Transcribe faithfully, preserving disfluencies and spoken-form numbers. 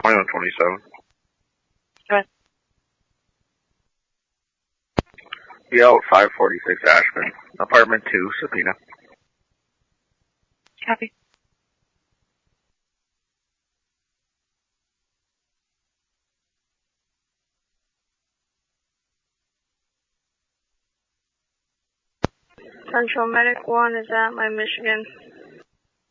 twenty-one twenty-seven. Go ahead. Yale five forty-six Ashman. Apartment two, subpoena. Copy. Central Medic one is at my Michigan